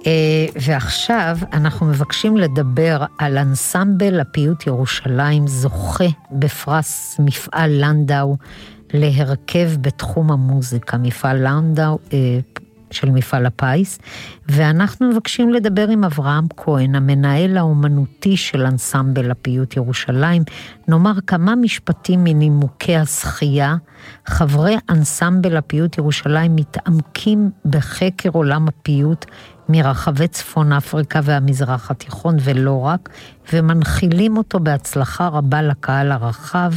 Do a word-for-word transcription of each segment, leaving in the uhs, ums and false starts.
ועכשיו אנחנו מבקשים לדבר על אנסמבל הפיוט ירושלים, זוכה בפרס מפעל לנדאו להרכב בתחום המוזיקה, מפעל לנדאו של מפעל הפיס, ואנחנו מבקשים לדבר עם אברהם כהן, המנהל האומנותי של אנסמבל הפיוט ירושלים. נאמר כמה משפטים מנימוקי הזכייה. חברי אנסמבל הפיוט ירושלים מתעמקים בחקר עולם הפיוט מרחבי צפון אפריקה והמזרח התיכון ולא רק, ומנחילים אותו בהצלחה רבה לקהל הרחב,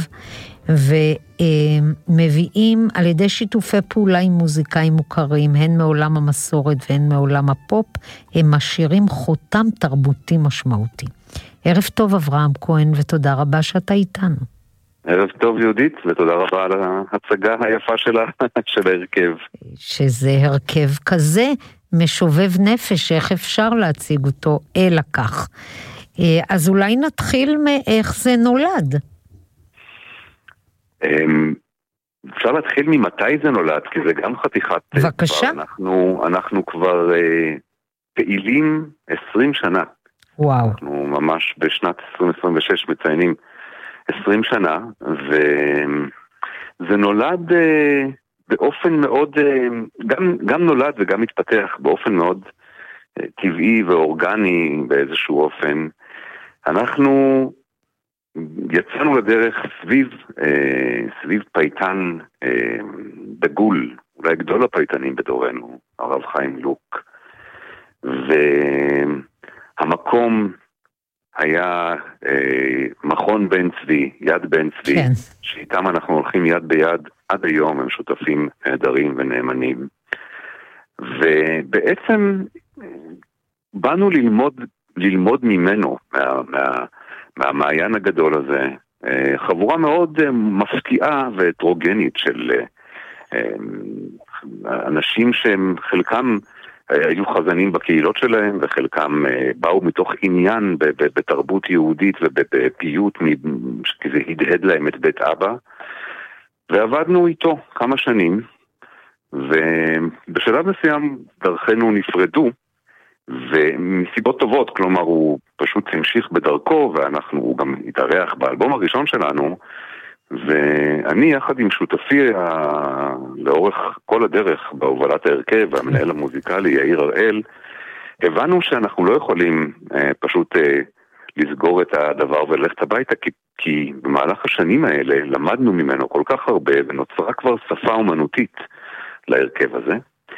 ומביאים על ידי שיתופי פעולה עם מוזיקאים מוכרים, הן מעולם המסורת והן מעולם הפופ, הם משאירים חותם תרבותי משמעותי. ערב טוב אברהם כהן, ותודה רבה שאתה איתנו. ערב טוב יהודית, ותודה רבה על ההצגה היפה שלה, של ההרכב. שזה הרכב כזה משובב נפש, איך אפשר להציג אותו אלא כך. אז אולי נתחיל מאיך זה נולד. אפשר להתחיל ממתי זה נולד, כי זה גם חתיכת... בבקשה. אנחנו, אנחנו כבר פעילים עשרים שנה. וואו. אנחנו ממש בשנת עשרים עשרים ושש מציינים עשרים שנה, וזה נולד באופן מאוד, גם, גם נולד וגם מתפתח באופן מאוד טבעי ואורגני באיזשהו אופן. אנחנו יצאנו לדרך סביב, סביב פייטן דגול, אולי גדול הפייטנים בדורנו, הרב חיים לוק, והמקום היה אה, מכון בן צבי, יד בן צבי, כן. שאיתם אנחנו הולכים יד ביד עד היום, הם שותפים נהדרים ונאמנים. ובעצם באנו ללמוד, ללמוד ממנו, מה, מה, מהמעיין הגדול הזה, אה, חבורה מאוד אה, מפקיעה והטרוגנית של אה, אנשים שהם חלקם היו חזנים בקהילות שלהם, וחלקם באו מתוך עניין בתרבות יהודית ובפיוט, כי זה הדהד להם את בית אבא, ועבדנו איתו כמה שנים, ובשלב מסוים דרכנו נפרדו, ומסיבות טובות, כלומר הוא פשוט המשיך בדרכו, ואנחנו, הוא גם התארח באלבום הראשון שלנו, ואני יחד עם שותפי לאורך כל הדרך בהובלת ההרכב והמנהל המוזיקלי יאיר הראל, הבנו שאנחנו לא יכולים אה, פשוט אה, לסגור את הדבר וללכת הביתה, כי, כי במהלך השנים האלה למדנו ממנו כל כך הרבה ונוצרה כבר שפה אומנותית להרכב הזה,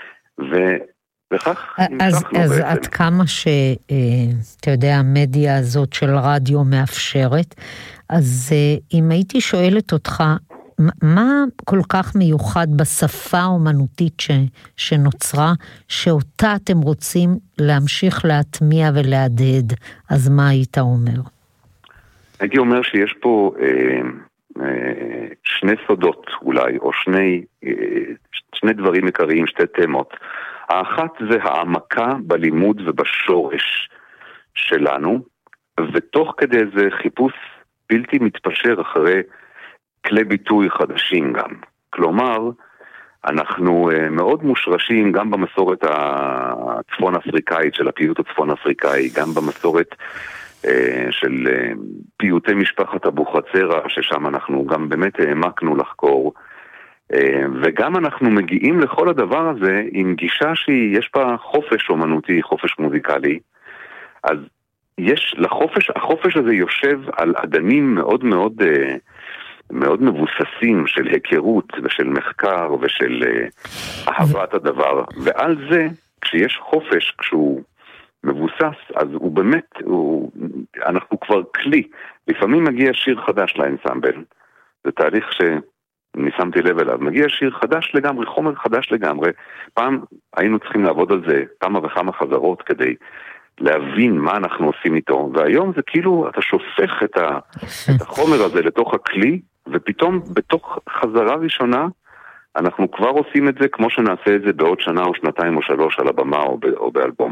וכך המשכנו אז בעצם. עד כמה שאתה יודע המדיה הזאת של רדיו מאפשרת, אז אם הייתי שואלת אותך, מה כל כך מיוחד בשפה האומנותית ש, שנוצרה, שאותה אתם רוצים להמשיך להטמיע ולהדהד, אז מה היית אומר? הייתי אומר שיש פה אה, אה, שני סודות אולי, או שני, אה, שני דברים עיקריים, שתי תמות. האחת זה העמקה בלימוד ובשורש שלנו, ותוך כדי זה חיפוש בלתי מתפשר אחרי כלי ביטוי חדשים גם. כלומר, אנחנו מאוד מושרשים גם במסורת הצפון אפריקאית של הפיוט הצפון אפריקאי, גם במסורת של פיוטי משפחת אבוחצירא, ששם אנחנו גם באמת העמקנו לחקור, וגם אנחנו מגיעים לכל הדבר הזה עם גישה שיש בה חופש אומנותי, חופש מוזיקלי. אז יש לחופש, החופש הזה יושב על אדנים מאוד מאוד מאוד מבוססים של היכרות ושל מחקר ושל אהבת הדבר, ועל זה כשיש חופש, כשהוא מבוסס, אז הוא באמת, הוא, אנחנו כבר כלי. לפעמים מגיע שיר חדש לאנסמבל, זה תהליך שאני שמתי לב אליו, מגיע שיר חדש לגמרי, חומר חדש לגמרי. פעם היינו צריכים לעבוד על זה כמה וכמה חזרות כדי להבין מה אנחנו עושים איתו, והיום זה כאילו אתה שופך את, ה, את החומר הזה לתוך הכלי, ופתאום בתוך חזרה ראשונה אנחנו כבר עושים את זה כמו שנעשה את זה בעוד שנה או שנתיים או שלוש על הבמה או, ב, או באלבום.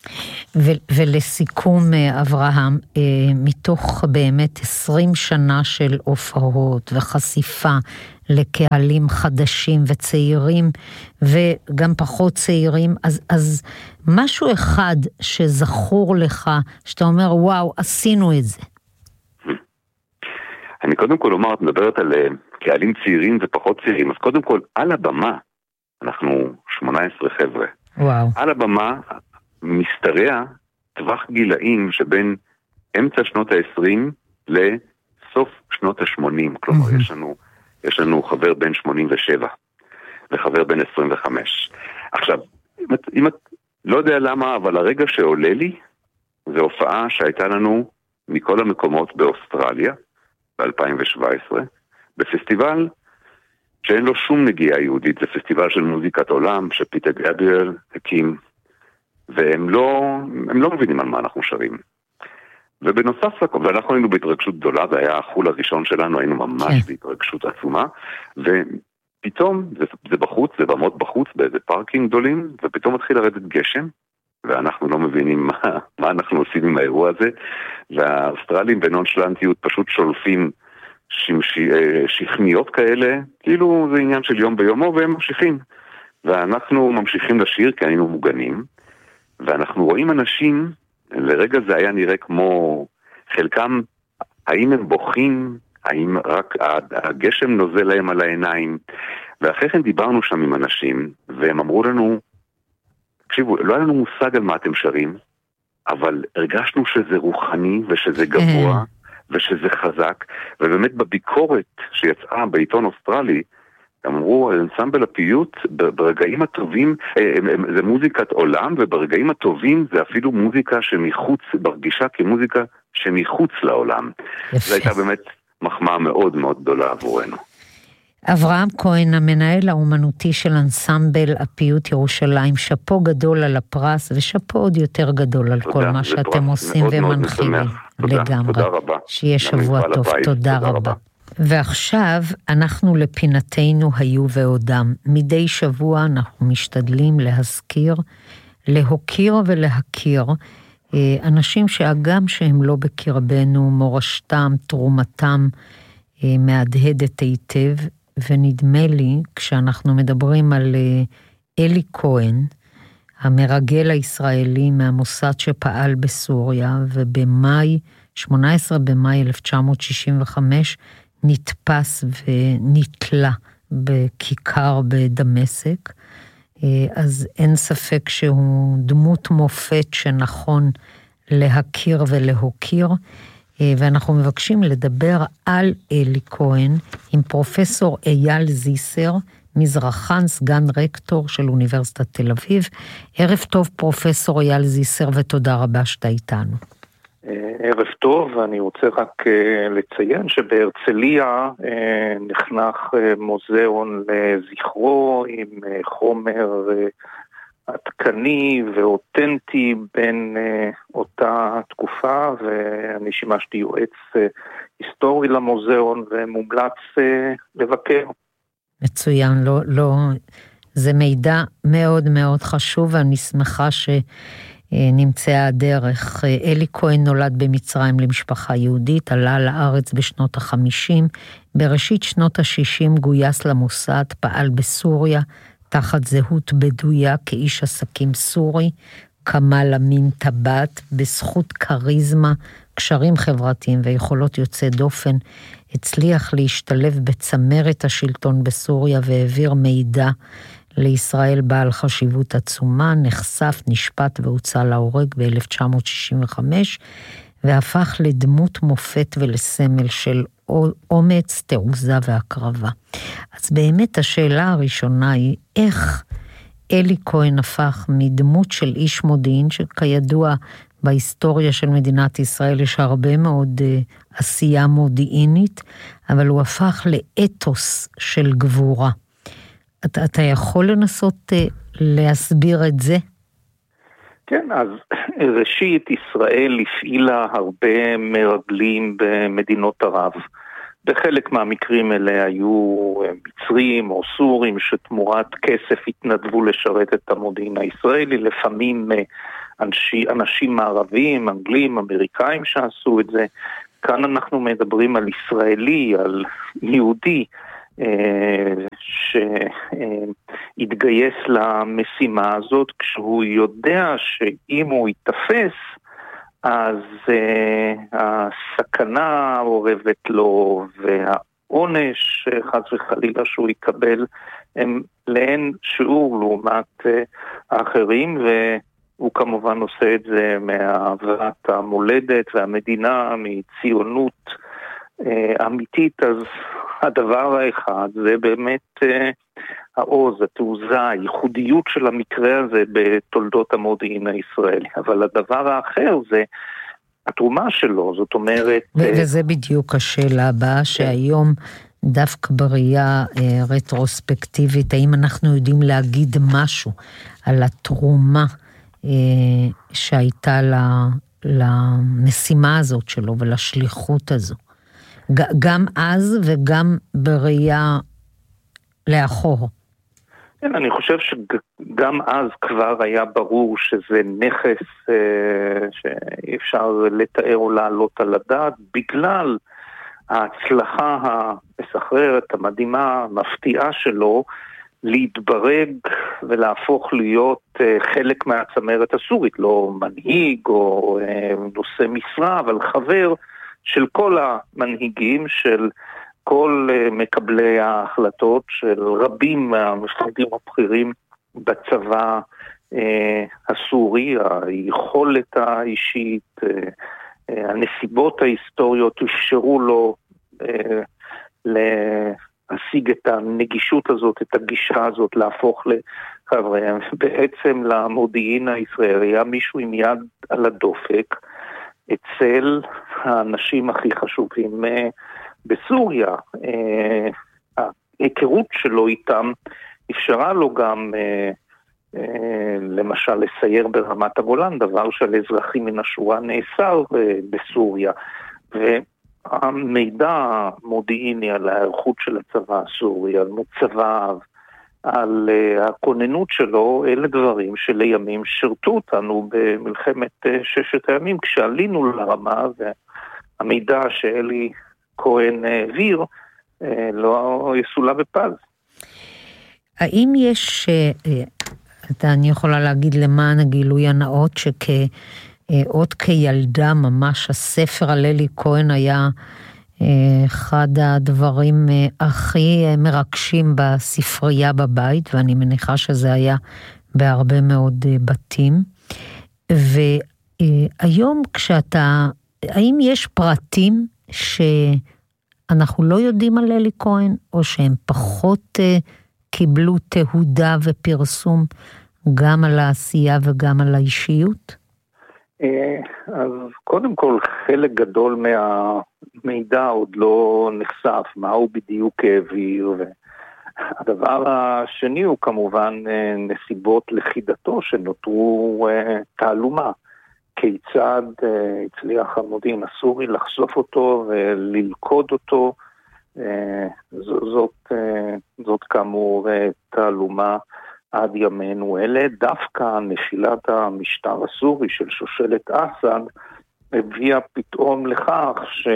ו- ולסיכום, אברהם, מתוך באמת עשרים שנה של הופעות וחשיפה לקהלים חדשים וצעירים וגם פחות צעירים, אז, אז משהו אחד שזכור לך, שאתה אומר, וואו, עשינו את זה. אני קודם כל אומר, את מדברת על קהלים צעירים ופחות צעירים, אז קודם כל, על הבמה, אנחנו שמונה עשרה חבר'ה. וואו. על הבמה משתרע טווח גילאים שבין אמצע שנות ה-עשרים לסוף שנות ה-שמונים. כלומר, mm-hmm. יש לנו, יש לנו חבר בן שמונים ושבע וחבר בן עשרים וחמש. עכשיו, אם את, אם את לא יודע למה, אבל הרגע שעולה לי, זו הופעה שהייתה לנו מכל המקומות באוסטרליה, ב-אלפיים שבע עשרה, בפסטיבל שאין לו שום נגיעה יהודית. זה פסטיבל של מוזיקת עולם שפיטר גבריאל הקים, והם לא, הם לא מבינים על מה אנחנו שרים. ובנוסף, ואנחנו היינו בהתרגשות גדולה, זה היה החול הראשון שלנו, היינו ממש כן. בהתרגשות עצומה, ופתאום, זה, זה בחוץ, זה במות בחוץ, באיזה פארקינג גדולים, ופתאום מתחיל לרדת גשם, ואנחנו לא מבינים מה, מה אנחנו עושים עם האירוע הזה, והאוסטרלים בנונשלנטיות פשוט שולפים שמשי, שכניות כאלה, כאילו זה עניין של יום ביומו, והם ממשיכים. ואנחנו ממשיכים לשיר כי היינו מוגנים, ואנחנו רואים אנשים, לרגע זה היה נראה כמו חלקם, האם הם בוכים, האם רק הגשם נוזל להם על העיניים, ואחרי כן דיברנו שם עם אנשים, והם אמרו לנו, תקשיבו, לא היה לנו מושג על מה אתם שרים, אבל הרגשנו שזה רוחני ושזה גבוה ושזה חזק, ובאמת בביקורת שיצאה בעיתון אוסטרלי, אמרו, אנסמבל הפיוט, ברגעים הטובים, זה מוזיקת עולם, וברגעים הטובים זה אפילו מוזיקה שמחוץ, ברגישה כמוזיקה שמחוץ לעולם. זו הייתה באמת מחמאה מאוד מאוד גדולה עבורנו. אברהם כהן, המנהל האומנותי של אנסמבל הפיוט ירושלים, שפו גדול על הפרס, ושפו עוד יותר גדול על כל מה שאתם עושים ומנחים לגמרי. תודה רבה. שיהיה שבוע טוב, תודה רבה. ועכשיו אנחנו לפינתנו היו ועודם. מדי שבוע אנחנו משתדלים להזכיר, להוקיר ולהכיר אנשים שהגם שהם לא בקרבנו, מורשתם, תרומתם מהדהדת היטב, ונדמה לי כשאנחנו מדברים על אלי כהן, המרגל הישראלי מהמוסד שפעל בסוריה, ובמאי, שמונה עשרה במאי אלף תשע מאות שישים וחמש, נתפס ונתלה בכיכר בדמשק, אז אין ספק שהוא דמות מופת שנכון להכיר ולהוקיר, ואנחנו מבקשים לדבר על אלי כהן עם פרופסור אייל זיסר, מזרחן, סגן רקטור של אוניברסיטת תל אביב. ערב טוב פרופסור אייל זיסר, ותודה רבה שאתה איתנו. ערב טוב, ואני רוצה רק לציין שבהרצליה נחנך מוזיאון לזכרו עם חומר עדכני ואותנטי בין אותה תקופה, ואני שימשתי יועץ היסטורי למוזיאון ומומלץ לבקר. מצוין, לא, לא, זה מידע מאוד מאוד חשוב, ואני שמחה ש... נמצאה הדרך. אלי כהן נולד במצרים למשפחה יהודית, עלה לארץ בשנות החמישים, בראשית שנות השישים גויס למוסד, פעל בסוריה, תחת זהות בדויה כאיש עסקים סורי, כמל אמין טבעת, בזכות קריזמה, קשרים חברתיים ויכולות יוצא דופן, הצליח להשתלב בצמרת השלטון בסוריה והעביר מידע לישראל בעל חשיבות עצומה, נחשף, נשפט והוצא להורג ב-אלף תשע מאות שישים וחמש, והפך לדמות מופת ולסמל של אומץ, תעוזה והקרבה. אז באמת השאלה הראשונה היא, איך אלי כהן הפך מדמות של איש מודיעין, שכידוע בהיסטוריה של מדינת ישראל יש הרבה מאוד uh, עשייה מודיעינית, אבל הוא הפך לאתוס של גבורה. אתה, אתה יכול לנסות uh, להסביר את זה? כן, אז ראשית ישראל הפעילה הרבה מרגלים במדינות ערב. בחלק מהמקרים אלה היו מצרים או סורים שתמורת כסף התנדבו לשרת את המודיעין הישראלי, לפעמים אנשי, אנשים מערבים, אנגלים, אמריקאים שעשו את זה. כאן אנחנו מדברים על ישראלי, על יהודי, שהתגייס למשימה הזאת כשהוא יודע שאם הוא יתפס, אז הסכנה עורבת לו והעונש חס וחלילה שהוא יקבל הם לאין שיעור לעומת האחרים, והוא כמובן עושה את זה מאהבת המולדת והמדינה, מציונות אמיתית. אז הדבר האחד זה באמת העוז, התעוזה, הייחודיות של המקרה הזה בתולדות המודיעין הישראלי. אבל הדבר האחר זה התרומה שלו, זאת אומרת... וזה בדיוק השאלה הבאה, שהיום דווקא בראייה רטרוספקטיבית, האם אנחנו יודעים להגיד משהו על התרומה שהייתה למשימה הזאת שלו ולשליחות הזו? גם אז וגם בראייה לאחור. כן, אני חושב שגם אז כבר היה ברור שזה נכס אה, שאי אפשר לתאר או לעלות על הדעת, בגלל ההצלחה המסחררת, המדהימה, המפתיעה שלו, להתברג ולהפוך להיות אה, חלק מהצמרת הסורית, לא מנהיג או אה, נושא משרה, אבל חבר של כל המנהיגים, של כל מקבלי ההחלטות, של רבים מהמפקדים הבכירים בצבא אה, הסורי. היכולת האישית, אה, הנסיבות ההיסטוריות אפשרו לו אה, להשיג את הנגישות הזאת, את הגישה הזאת, להפוך לחבריהם. בעצם למודיעין הישראלי היה מישהו עם יד על הדופק, אצל האנשים הכי חשובים בסוריה. ההיכרות שלו איתם אפשרה לו גם למשל לסייר ברמת הגולן, דבר של אזרחים מן השורה נאסר בסוריה. והמידע המודיעיני על ההיערכות של הצבא הסורי, על מוצביו, על הכוננות שלו, אלה דברים שלימים שרתו אותנו במלחמת ששת הימים, כשעלינו לרמה, והמידע שאלי כהן העביר לא יסולה בפז. האם יש, אני יכולה להגיד למען הגילוי הנאות, שעוד כילדה ממש הספר על אלי כהן היה אחד הדברים הכי מרגשים בספרייה בבית, ואני מניחה שזה היה בהרבה מאוד בתים. והיום כשאתה, האם יש פרטים שאנחנו לא יודעים על אלי כהן, או שהם פחות קיבלו תהודה ופרסום גם על העשייה וגם על האישיות? אז קודם כל חלק גדול מהמידע עוד לא נחשף, מה הוא בדיוק העביר, והדבר השני הוא כמובן נסיבות לכידתו שנותרו תעלומה, כיצד הצליח המודיעין הסורי לחשוף אותו וללכוד אותו. זאת, זאת כאמור תעלומה עד ימינו אלה. דווקא נפילת המשטר הסורי של שושלת אסד הביאה פתאום לכך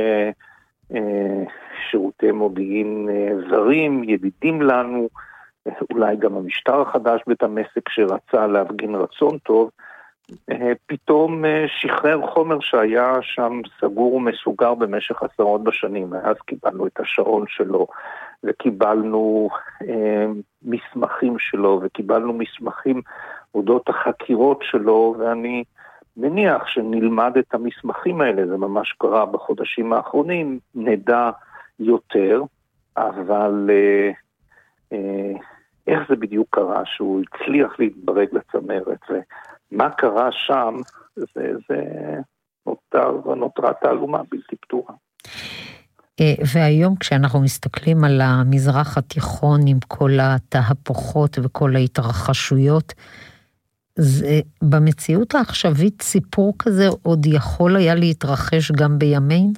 ששירותי מודיעין זרים, ידידים לנו, אולי גם המשטר החדש בדמשק שרצה להפגין רצון טוב, פתאום שחרר חומר שהיה שם סגור ומסוגר במשך עשרות בשנים. אז קיבלנו את השעון שלו, וקיבלנו אה, מסמכים שלו, וקיבלנו מסמכים אודות החקירות שלו, ואני מניח שנלמד את המסמכים האלה, זה ממש קרה בחודשים האחרונים, נדע יותר, אבל אה, אה, איך זה בדיוק קרה שהוא הצליח להתברג לצמרת, ומה קרה שם, זה, זה נותר, נותרה תעלומה בלתי פתורה. והיום כשאנחנו מסתכלים על המזרח התיכון עם כל התהפוכות וכל ההתרחשויות, זה, במציאות העכשווית סיפור כזה עוד יכול היה להתרחש גם בימינו?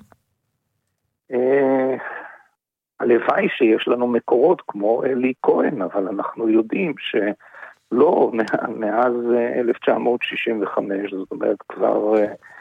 הלוואי שיש לנו מקורות כמו אלי כהן, אבל אנחנו יודעים לא, מאז אלף תשע מאות שישים וחמש, זאת אומרת כבר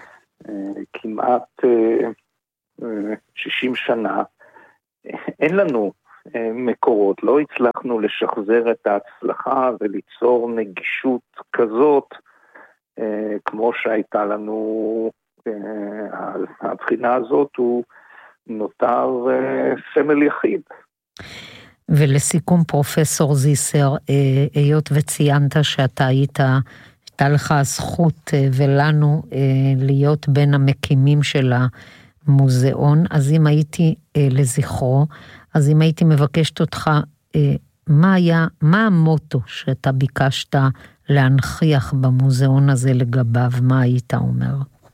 כמעט שישים שנה, אין לנו מקורות, לא הצלחנו לשחזר את ההצלחה וליצור נגישות כזאת, כמו שהייתה לנו, הבחינה הזאת הוא נותר סמל יחיד. ולסיכום פרופסור זיסר, היות וציינת שאתה היית, הייתה לך הזכות ולנו להיות בין המקימים של המוזיאון, אז אם הייתי לזכרו, אז אם הייתי מבקשת אותך, מה היה, מה המוטו שאתה ביקשת להנכיח במוזיאון הזה לגביו, מה היית אומר?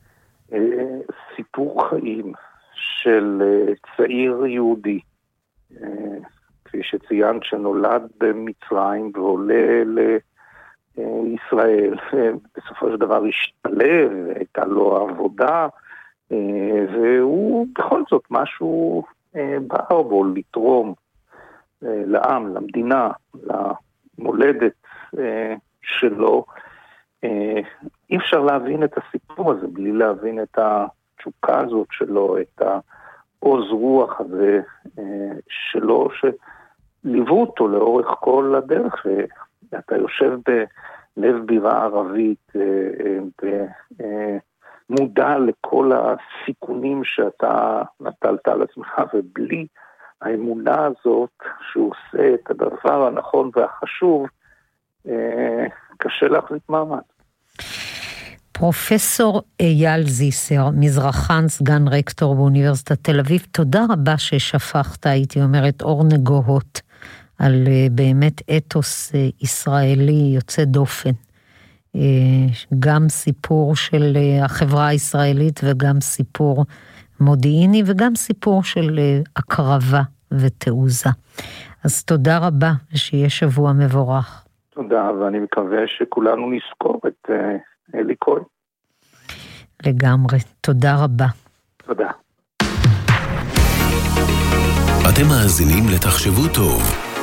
סיפור חיים של צעיר יהודי, כפי שציינת שנולד במצרים ועולה לישראל, בסופו של דבר השתלב, הייתה לו עבודה, והוא בכל זאת משהו בער בו לתרום לעם, למדינה, למולדת שלו. אי אפשר להבין את הסיפור הזה בלי להבין את התשוקה הזאת שלו, את העוז רוח הזה שלו, שליוו אותו לאורך כל הדרך, ואתה יושב בלב בירה ערבית, ומודע לכל הסיכונים שאתה נטלת על עצמך, ובלי האמונה הזאת שהוא עושה את הדבר הנכון והחשוב, קשה להחזיק מעמד. פרופסור אייל זיסר, מזרחן, סגן רקטור באוניברסיטת תל אביב, תודה רבה ששפכת, הייתי אומרת, אור נגוהות, על באמת אתוס ישראלי יוצא דופן. גם סיפור של החברה הישראלית וגם סיפור מודיעיני וגם סיפור של הקרבה ותעוזה. אז תודה רבה ושיהיה שבוע מבורך. תודה, ואני מקווה שכולנו נזכור את אלי כהן. לגמרי, תודה רבה. תודה. אתם מאזינים לתחשבו טוב.